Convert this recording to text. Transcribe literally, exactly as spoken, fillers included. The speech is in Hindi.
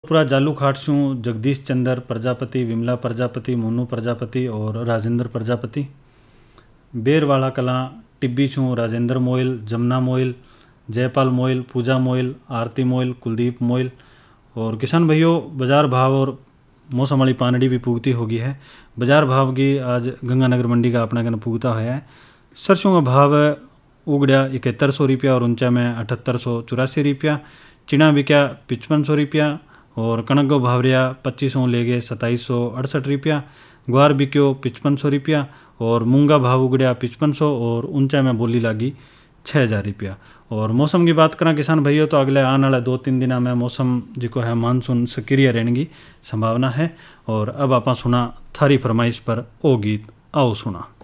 कोटपुरा जालू खाट छूँ जगदीश चंद्र प्रजापति, विमला प्रजापति, मोनू प्रजापति और राजेंद्र प्रजापति। बेरवाड़ा कलां टिब्बी छूँ राजेंद्र मोइल, जमुना मोइल, जयपाल मोइल, पूजा मोइल, आरती मोइल, कुलदीप मोइल। और किसान भाइयों बाजार भाव और मौसम वाली पानड़ी भी पूगती होगी है। बाजार भाव की आज गंगानगर मंडी का अपना कन पूगता है। सरसों का भाव उगड़िया इकहत्तर सौ रुपया और ऊंचा में अठहत्तर सौ चौरासी रुपया। चिना बिका पचपन सौ रुपया और कणक को भाव रहा पच्चीस सौ ले गए सताईस सौ अड़सठ रुपया। ग्वार बिक्यो पचपन सौ रुपया और मूंगा भाव उगड़िया पचपन सौ और ऊंचा में बोली लागी छः हज़ार रुपया। और मौसम की बात करें किसान भाइयों तो अगले आने वाले दो तीन दिन में मौसम जो है मानसून सक्रिय रहने की संभावना है। और अब आप सुना थारी फरमाइश पर ओ गीत आओ सुना।